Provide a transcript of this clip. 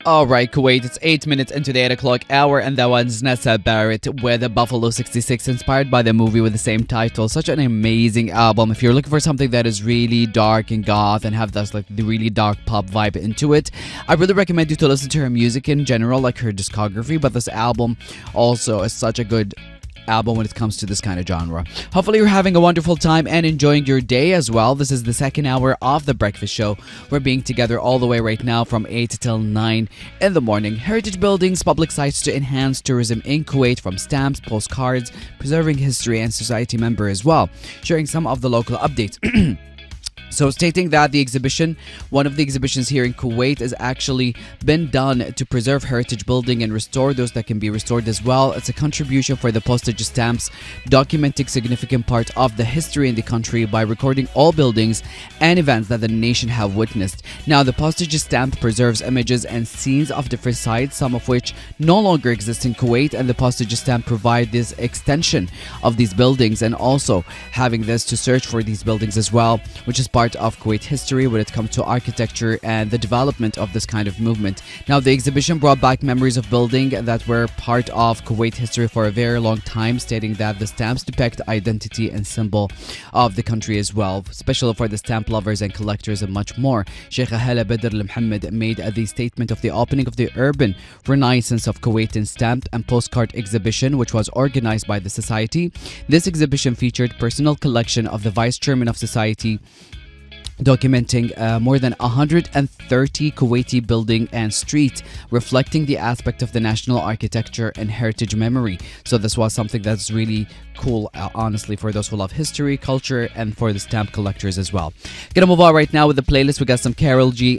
All right, Kuwait, it's 8 minutes into the 8 o'clock hour, and that was Nessa Barrett with Buffalo 66, inspired by the movie with the same title. Such an amazing album. If you're looking for something that is really dark and goth and have this like the really dark pop vibe into it, I really recommend you to listen to her music in general, like her discography, but this album also is such a good album when it comes to this kind of genre. Hopefully you're having a wonderful time and enjoying your day as well. This is the second hour of The Breakfast Show. We're being together all the way right now from 8 till 9 in the morning. Heritage buildings, public sites to enhance tourism in Kuwait, from stamps, postcards, preserving history and society member as well, sharing some of the local updates. So stating that the exhibition, one of the exhibitions here in Kuwait, has actually been done to preserve heritage building and restore those that can be restored as well. It's a contribution for the postage stamps, documenting significant part of the history in the country by recording all buildings and events that the nation have witnessed. Now, the postage stamp preserves images and scenes of different sites, some of which no longer exist in Kuwait, and the postage stamp provide this extension of these buildings and also having this to search for these buildings as well, which is part of Kuwait history when it comes to architecture and the development of this kind of movement. Now, the exhibition brought back memories of building that were part of Kuwait history for a very long time, stating that the stamps depict identity and symbol of the country as well, especially for the stamp lovers and collectors and much more. Sheikh Hala Badr Al Mohammed made the statement of the opening of the urban renaissance of Kuwaitan stamp and postcard exhibition, which was organized by the society. This exhibition featured personal collection of the vice chairman of society, documenting more than 130 Kuwaiti building and street, reflecting the aspect of the national architecture and heritage memory. So this was something that's really cool, honestly, for those who love history, culture, and for the stamp collectors as well. Gonna move on right now with the playlist. We got some Karol G